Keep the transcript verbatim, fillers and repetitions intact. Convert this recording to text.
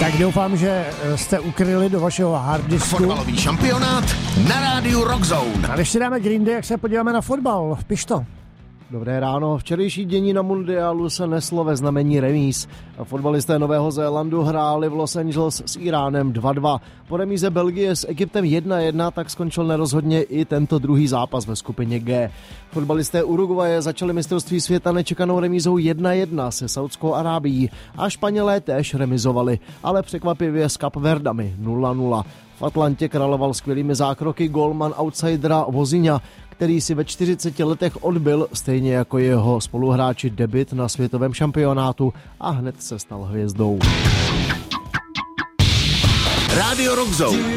Tak doufám, že jste ukryli do vašeho harddisku Fotbalový šampionát na rádiu Rock Zone. A než si dáme Green Day, jak se podíváme na fotbal. Piš to. Dobré ráno. Včerejší dění na mundiálu se neslo ve znamení remíz. Fotbalisté Nového Zélandu hráli v Los Angeles s Iránem dva dva. Po remíze Belgie s Egyptem jedna jedna tak skončil nerozhodně i tento druhý zápas ve skupině G. Fotbalisté Uruguaye začali mistrovství světa nečekanou remízou jedna jedna se Saudskou Arábií a Španělé též remizovali, ale překvapivě s Kapverdami nula nula. V Atlantě královal skvělými zákroky golman outsidera Vozinha, který si ve čtyřiceti letech odbyl, stejně jako jeho spoluhráči, debut na světovém šampionátu a hned se stal hvězdou. Rádio Rock Zone.